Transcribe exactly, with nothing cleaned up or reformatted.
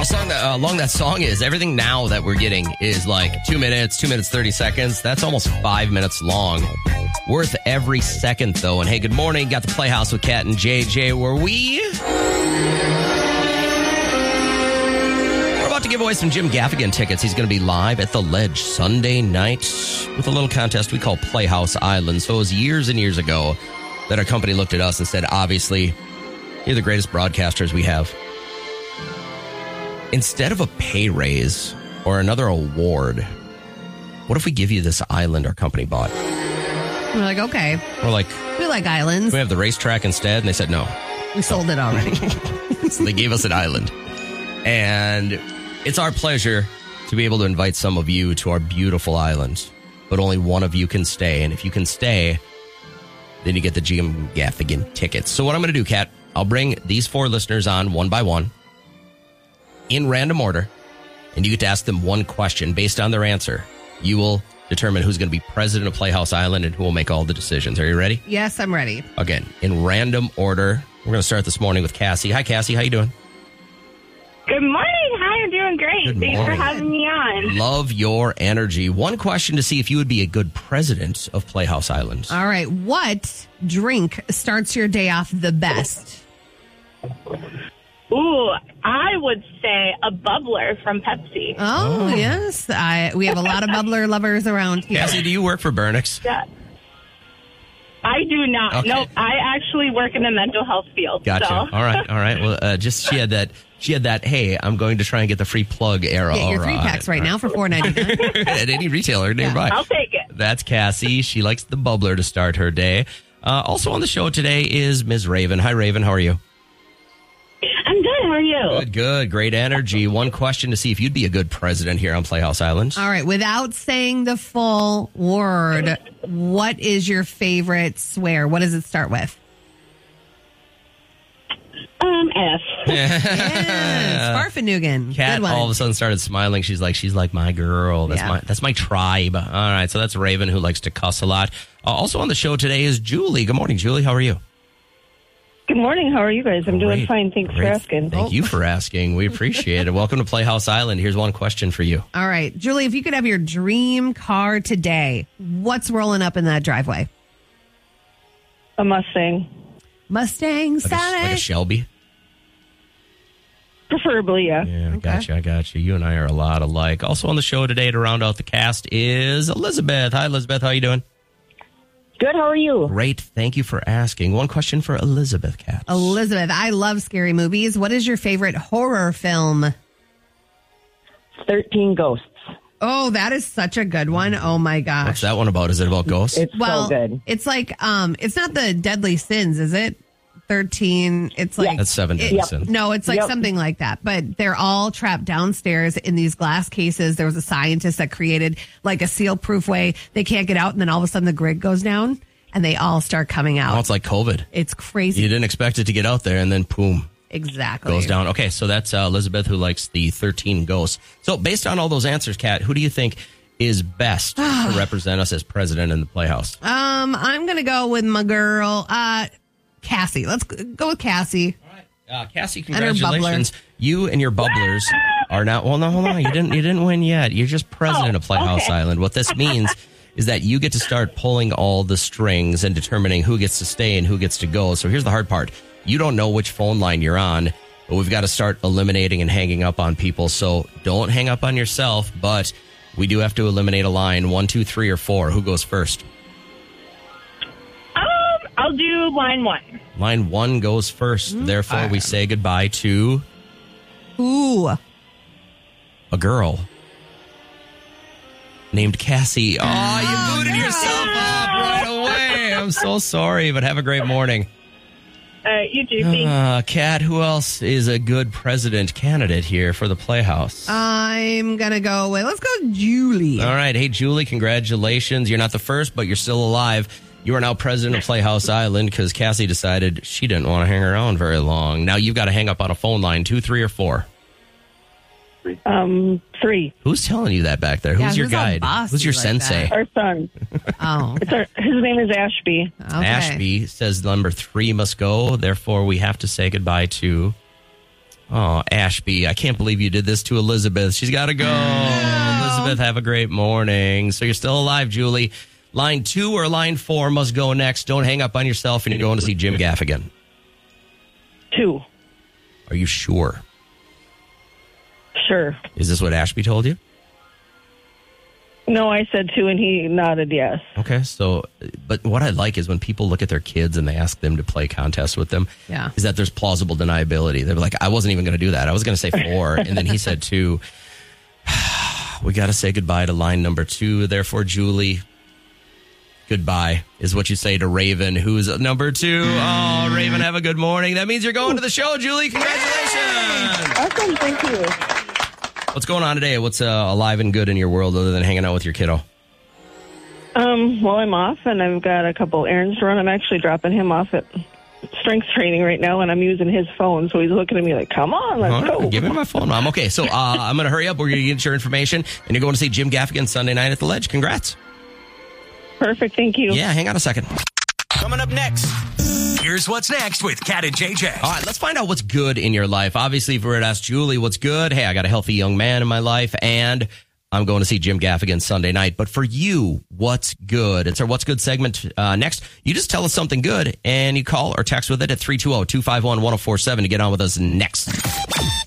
song that, uh, long that song is, everything now that we're getting is like two minutes, two minutes, thirty seconds. That's almost five minutes long. Worth every second, though. And hey, good morning. Got the Playhouse with Kat and J J, where we... We're about to give away some Jim Gaffigan tickets. He's going to be live at the Ledge Sunday night with a little contest we call Playhouse Island. So it was years and years ago that our company looked at us and said, obviously, you're the greatest broadcasters we have. Instead of a pay raise or another award, what if we give you this island our company bought? We're like, okay. We're like, we like islands. We have the racetrack instead. And they said, no. We sold it already. So they gave us an island. And it's our pleasure to be able to invite some of you to our beautiful island. But only one of you can stay. And if you can stay, then you get the Jim Gaffigan tickets. So what I'm going to do, Kat, I'll bring these four listeners on one by one in random order, and you get to ask them one question. Based on their answer, you will determine who's going to be president of Playhouse Island and who will make all the decisions. Are you ready? Yes, I'm ready. Again, in random order. We're going to start this morning with Cassie. Hi, Cassie. How you doing? Good morning. Hi, I'm doing great. Good Thanks morning. for having me on. Love your energy. One question to see if you would be a good president of Playhouse Island. All right. What drink starts your day off the best? Ooh, I would say a bubbler from Pepsi. Oh, oh. yes. I, we have a lot of bubbler lovers around here. Cassie, do you work for Burnix? Yeah. I do not. Okay. Nope. I actually work in the mental health field. Gotcha. So. All right. All right. Well, uh, just she had that. She had that. Hey, I'm going to try and get the free plug era. Get your all three right. packs right now for four ninety-nine at any retailer nearby. Yeah, I'll take it. That's Cassie. She likes the bubbler to start her day. Uh, also on the show today is Miz Raven. Hi, Raven. How are you? I'm good. How are you? Good, good. Great energy. One question to see if you'd be a good president here on Playhouse Island. All right. Without saying the full word, what is your favorite swear? What does it start with? Um, F. Yes, Farfanugan. Kat Good one. all of a sudden started smiling. She's like, she's like my girl. That's Yeah. my that's my tribe. All right, so that's Raven, who likes to cuss a lot. Uh, also on the show today is Julie. Good morning, Julie. How are you? Good morning. How are you guys? I'm doing Great. fine. Thanks Great. for asking. Thank you for asking. We appreciate it. Welcome to Playhouse Island. Here's one question for you. All right. Julie, if you could have your dream car today, what's rolling up in that driveway? A Mustang. Mustang, Like a, like a Sonic. Shelby? Preferably, yeah. Yeah, I gotcha, I gotcha. You and I are a lot alike. Also on the show today to round out the cast is Elizabeth. Hi, Elizabeth. How you doing? Good. How are you? Great. Thank you for asking. One question for Elizabeth, Kat. Elizabeth, I love scary movies. What is your favorite horror film? thirteen Ghosts. Oh, that is such a good one. Oh my gosh. What's that one about? Is it about ghosts? It's Well, so good. it's like um it's not the Deadly Sins, is it? thirteen. It's like That's seven it- deadly sins. No, it's like Yep. something like that. But they're all trapped downstairs in these glass cases. There was a scientist that created like a seal-proof way. They can't get out, and then all of a sudden the grid goes down, and they all start coming out. Oh, it's like COVID. It's crazy. You didn't expect it to get out there, and then boom, Exactly. goes down. Okay, so that's uh, Elizabeth, who likes the thirteen ghosts. So based on all those answers, Kat, who do you think is best to represent us as president in the Playhouse? Um, I'm gonna go with my girl, uh, Cassie. Let's g- go with Cassie. Uh, Cassie, And her bubbler. congratulations! You and your bubblers are now. Well, no, hold on. You didn't. You didn't win yet. You're just president Oh, of Playhouse okay. Island. What this means is that you get to start pulling all the strings and determining who gets to stay and who gets to go. So here's the hard part: you don't know which phone line you're on, but we've got to start eliminating and hanging up on people. So don't hang up on yourself, but we do have to eliminate a line. One, two, three, or four. Who goes first? Um, I'll do line one. Line one goes first. Therefore, we say goodbye to Ooh. a girl named Cassie. Oh, you booted yourself up right away. I'm so sorry, but have a great morning. Uh, you too. Thanks. Uh, Kat, who else is a good president candidate here for the Playhouse? I'm gonna go with, let's go Julie. All right. Hey, Julie, congratulations. You're not the first, but you're still alive. You are now president of Playhouse Island because Cassie decided she didn't want to hang around very long. Now you've got to hang up on a phone line, two, three, or four. Um, three. Who's telling you that back there? Who's Yeah, your who's all guide? bossy Who's your like sensei? that? Our son. Oh, It's our, his name is Ashby. okay. Ashby says number three must go. Therefore, we have to say goodbye to Oh, Ashby, I can't believe you did this to Elizabeth. She's got to go. No. Elizabeth, have a great morning. So you're still alive, Julie. Line two or line four must go next. Don't hang up on yourself, and you're going to see Jim Gaffigan. Two. Are you sure? Sure. Is this what Ashby told you? No, I said two, and he nodded yes. Okay, so, but what I like is when people look at their kids and they ask them to play contests with them, yeah. is that there's plausible deniability. They're like, I wasn't even going to do that. I was going to say four, and then he said two. We got to say goodbye to line number two. Therefore, Julie, goodbye is what you say to Raven, who's number two. Oh, Raven, have a good morning. That means you're going to the show, Julie. Congratulations. Awesome, thank you. What's going on today? What's uh, alive and good in your world other than hanging out with your kiddo? Um, well, I'm off, and I've got a couple errands to run. I'm actually dropping him off at strength training right now, and I'm using his phone, so he's looking at me like, come on, let's All right, go. give me my phone, Mom. Okay, so uh, I'm going to hurry up. We're going to get your information, and you're going to see Jim Gaffigan Sunday night at the Ledge. Congrats. Perfect, thank you. Yeah, hang on a second. Coming up next, here's what's next with Kat and J J. All right, let's find out what's good in your life. Obviously, if we were to ask Julie what's good, hey, I got a healthy young man in my life, and I'm going to see Jim Gaffigan Sunday night. But for you, what's good? It's our What's Good segment. Uh, next, you just tell us something good, and you call or text with it at three two zero, two five one, one zero four seven to get on with us next.